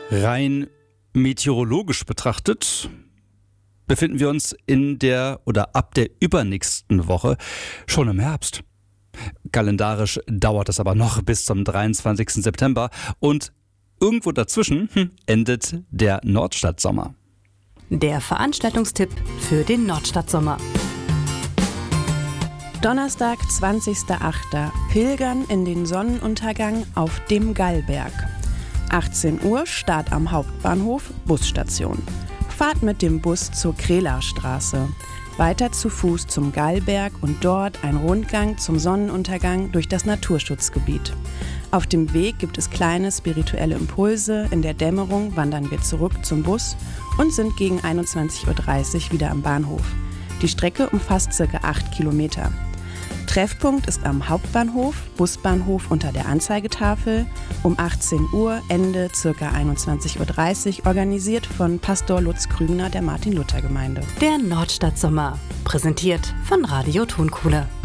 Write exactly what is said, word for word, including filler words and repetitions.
Rein meteorologisch betrachtet befinden wir uns in der oder ab der übernächsten Woche schon im Herbst. Kalendarisch dauert es aber noch bis zum dreiundzwanzigsten September und irgendwo dazwischen hm, endet der Nordstadtsommer. Der Veranstaltungstipp für den Nordstadtsommer. Donnerstag, zwanzigster achter Pilgern in den Sonnenuntergang auf dem Gallberg. achtzehn Uhr Start am Hauptbahnhof, Busstation. Fahrt mit dem Bus zur Krelarstraße. Weiter zu Fuß zum Gallberg und dort ein Rundgang zum Sonnenuntergang durch das Naturschutzgebiet. Auf dem Weg gibt es kleine spirituelle Impulse. In der Dämmerung wandern wir zurück zum Bus und sind gegen einundzwanzig Uhr dreißig wieder am Bahnhof. Die Strecke umfasst ca. acht Kilometer. Treffpunkt ist am Hauptbahnhof, Busbahnhof unter der Anzeigetafel. Um achtzehn Uhr, Ende ca. einundzwanzig Uhr dreißig, organisiert von Pastor Lutz Krügner der Martin-Luther-Gemeinde. Der Nordstadtsommer, präsentiert von Radio Tonkuhle.